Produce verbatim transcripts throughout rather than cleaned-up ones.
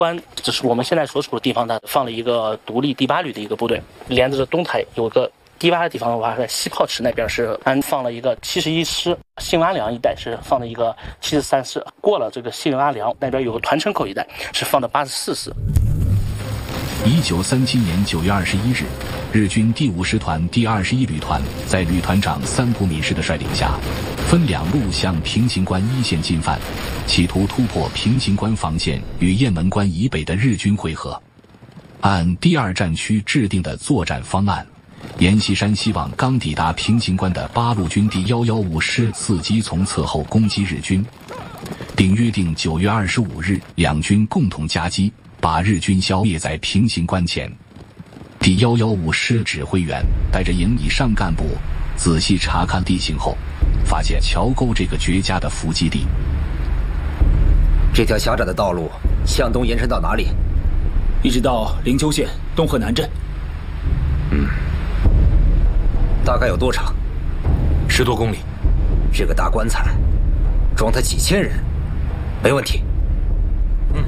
关，这是我们现在所处的地方呢，放了一个独立第八旅的一个部队，连着着东台有个第八的地方的话，在西炮池那边是安放了一个七十一师，信阿良一带是放的一个七十三师，过了这个信阿良那边有个团城口一带是放的八十四师。 一九三七年九月二十一日，日军第五师团第二十一旅团在旅团长三浦敏士的率领下，分两路向平型关一线进犯，企图突破平型关防线与雁门关以北的日军会合。按第二战区制定的作战方案，阎锡山希望刚抵达平型关的八路军第一一五师伺机从侧后攻击日军，并约定九月二十五日两军共同夹击，把日军消灭在平型关前。第一一五师指挥员带着营以上干部仔细查看地形后，发现桥沟这个绝佳的伏击地。 这条狭窄的道路向东延伸到哪里？ 一直到灵丘县东河南镇。 嗯，大概有多长？ 十多公里。 这个大棺材装他几千人，没问题。 嗯。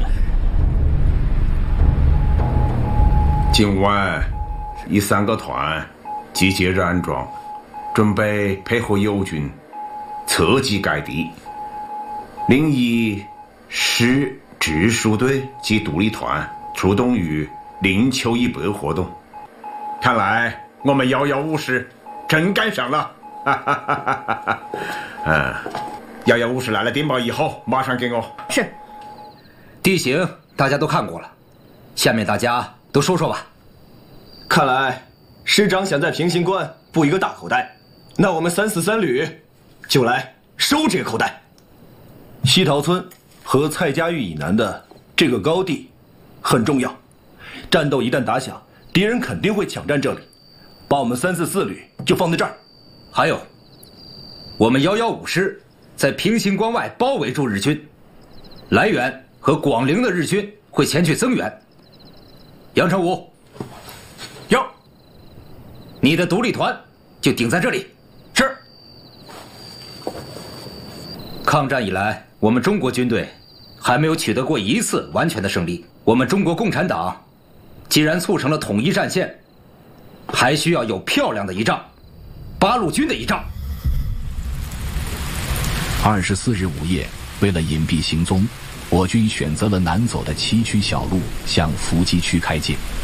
今晚以三个团集结染装，准备配合友军侧击该地。另一师直属队及独立团出动于灵丘以北活动。看来我们一一五师真赶上了。哈哈哈哈哈！嗯，一一五师来了电报以后，马上给我。 是。地形大家都看过了，下面大家都说说吧。 看来师长想在平型关布一个大口袋，那我们三四三旅就来收这个口袋。西桃村和蔡家峪以南的这个高地很重要，战斗一旦打响，敌人肯定会抢占这里，把我们三四四旅就放在这儿。 还有，我们一一五师在平型关外包围住日军，来源和广陵的日军会前去增援。杨成武， 有， 你的独立团就顶在这里。 是。 抗战以来，我们中国军队还没有取得过一次完全的胜利。我们中国共产党既然促成了统一战线，还需要有漂亮的仪仗，八路军的仪仗。 二十四日午夜，为了隐蔽行踪，我军选择了南走的崎岖小路向伏击区开进。